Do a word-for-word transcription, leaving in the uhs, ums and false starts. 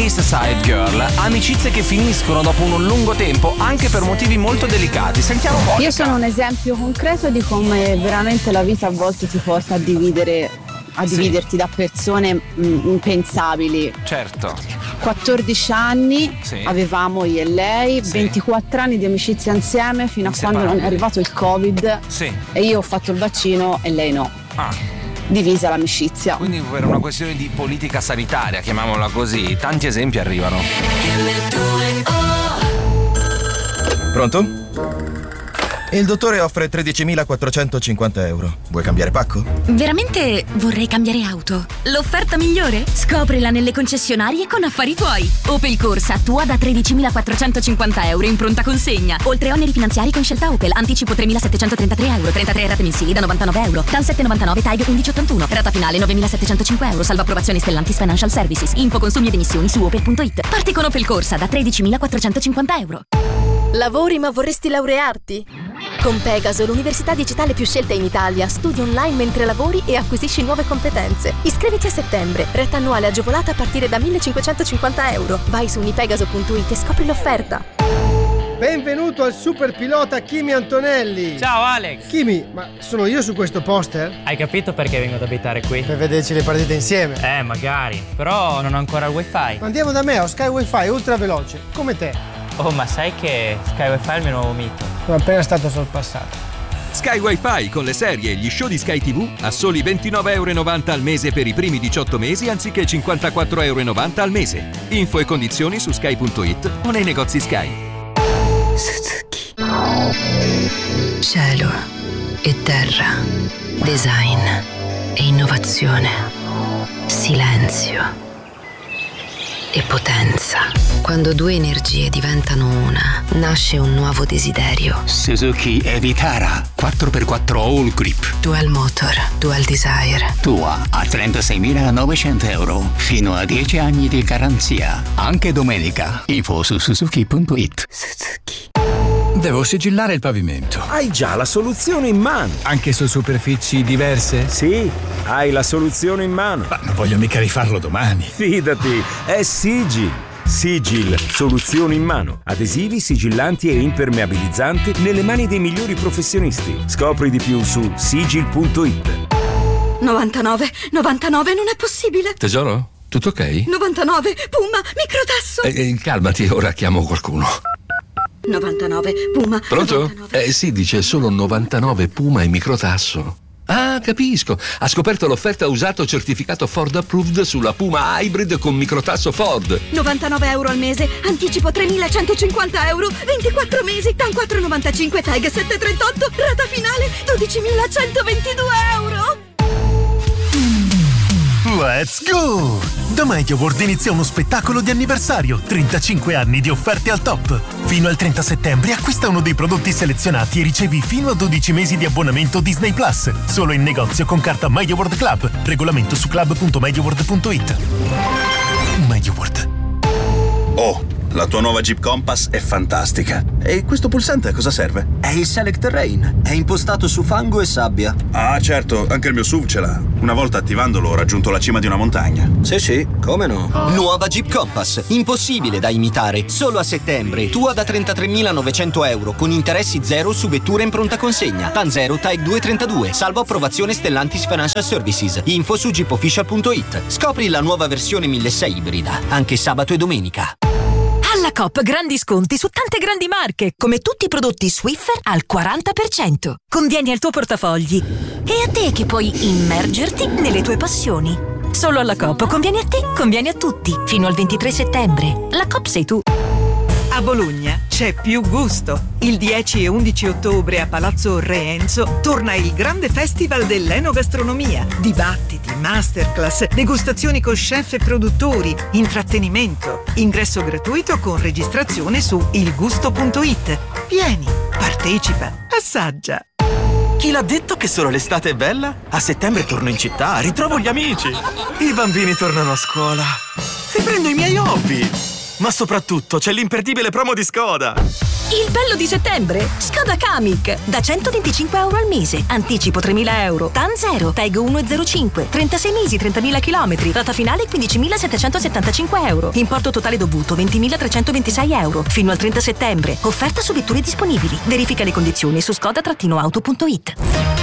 East Side Girl, amicizie che finiscono dopo un lungo tempo anche per motivi molto delicati. Sentiamo un po'. Io sono un esempio concreto di come veramente la vita a volte ti porta a dividere a dividerti sì. da persone mh, impensabili. Certo. quattordici anni sì. avevamo io e lei, sì. ventiquattro anni di amicizia insieme fino a quando non è arrivato il Covid sì. e io ho fatto il vaccino e lei no. Ah. Divisa l'amicizia. Quindi per una questione di politica sanitaria, chiamiamola così, tanti esempi arrivano. Pronto? Il dottore offre tredicimilaquattrocentocinquanta euro. Vuoi cambiare pacco? Veramente vorrei cambiare auto. L'offerta migliore? Scoprila nelle concessionarie con Affari Tuoi. Opel Corsa tua da tredicimilaquattrocentocinquanta euro in pronta consegna. Oltre oneri finanziari con scelta Opel. Anticipo tremilasettecentotrentatré euro. trentatré rate mensili da novantanove euro. T A N sette novantanove T A G undici ottantuno. Rata finale novemilasettecentocinque euro. Salva approvazione Stellantis Financial Services. Info consumi ed emissioni su opel punto it. Parti con Opel Corsa da tredicimilaquattrocentocinquanta euro. Lavori ma vorresti laurearti? Con Pegaso, l'università digitale più scelta in Italia, studi online mentre lavori e acquisisci nuove competenze. Iscriviti a settembre, retta annuale agevolata a partire da millecinquecentocinquanta euro. Vai su unipegaso punto it e scopri l'offerta. Benvenuto al super pilota Kimi Antonelli. Ciao Alex. Kimi, ma sono io su questo poster? Hai capito perché vengo ad abitare qui? Per vederci le partite insieme. Eh, magari, però non ho ancora il wifi. Andiamo da me, ho Sky Wi-Fi ultra veloce, come te. Oh, ma sai che Sky Wi-Fi è il mio nuovo mito? Sono appena stato sorpassato. Sky Wi-Fi con le serie e gli show di Sky tivù a soli ventinove euro e novanta al mese per i primi diciotto mesi anziché cinquantaquattro euro e novanta al mese. Info e condizioni su sky punto it o nei negozi Sky. Suzuki. Cielo e terra, design e innovazione, silenzio e potenza. Quando due energie diventano una, nasce un nuovo desiderio. Suzuki Evitara quattro per quattro All Grip. Dual Motor, Dual Desire. Tua a trentaseimilanovecento euro. Fino a dieci anni di garanzia. Anche domenica. Info su suzuki punto it. Suzuki. Devo sigillare il pavimento. Hai già la soluzione in mano. Anche su superfici diverse? Sì, hai la soluzione in mano. Ma non voglio mica rifarlo domani. Fidati, è Sigil. Sigil, soluzioni in mano. Adesivi, sigillanti e impermeabilizzanti nelle mani dei migliori professionisti. Scopri di più su sigil punto it. novantanove, novantanove, non è possibile. Tesoro, tutto ok? novantanove, Puma, microtasso. Eh, eh, calmati, ora chiamo qualcuno. novantanove, Puma. Pronto? novantanove. Eh sì, dice solo novantanove Puma e microtasso. Ah, capisco. Ha scoperto l'offerta usato certificato Ford Approved sulla Puma Hybrid con microtasso Ford. novantanove euro al mese, anticipo tremilacentocinquanta euro, ventiquattro mesi, T A N quattro virgola novantacinque, T A G sette virgola trentotto, rata finale dodicimilacentoventidue euro. Let's go! Da MediaWorld inizia uno spettacolo di anniversario, trentacinque anni di offerte al top. Fino al trenta settembre acquista uno dei prodotti selezionati e ricevi fino a dodici mesi di abbonamento Disney Plus. Solo in negozio con carta MediaWorld Club. Regolamento su club punto mediaworld punto it. MediaWorld. Oh, la tua nuova Jeep Compass è fantastica. E questo pulsante a cosa serve? È il Select Terrain. È impostato su fango e sabbia. Ah, certo, anche il mio S U V ce l'ha. Una volta attivandolo ho raggiunto la cima di una montagna. Sì, sì, come no? Nuova Jeep Compass. Impossibile da imitare. Solo a settembre. Tua da trentatremilanovecento euro con interessi zero su vetture in pronta consegna. T A N zero, T A E due trentadue. Salvo approvazione Stellantis Financial Services. Info su jeep official punto it. Scopri la nuova versione milleseicento ibrida. Anche sabato e domenica. Alla Coop grandi sconti su tante grandi marche, come tutti i prodotti Swiffer al quaranta per cento. Convieni al tuo portafogli. E a te che puoi immergerti nelle tue passioni. Solo alla Coop convieni a te, convieni a tutti. Fino al ventitré settembre. La Coop sei tu. A Bologna c'è più gusto. Il dieci e undici ottobre a Palazzo Re Enzo torna il grande festival dell'enogastronomia. Dibattiti, masterclass, degustazioni con chef e produttori, intrattenimento. Ingresso gratuito con registrazione su il gusto punto it. Vieni, partecipa, assaggia. Chi l'ha detto che solo l'estate è bella? A settembre torno in città, ritrovo gli amici. I bambini tornano a scuola. Riprendo i miei hobby. Ma soprattutto c'è l'imperdibile promo di Skoda. Il bello di settembre? Skoda Kamiq. Da centoventicinque euro al mese. Anticipo tremila euro. T A N zero. Tag uno virgola zero cinque. trentasei mesi, trentamila chilometri. Rata finale quindicimilasettecentosettantacinque euro. Importo totale dovuto ventimilatrecentoventisei euro. Fino al trenta settembre. Offerta su vetture disponibili. Verifica le condizioni su skoda auto punto it.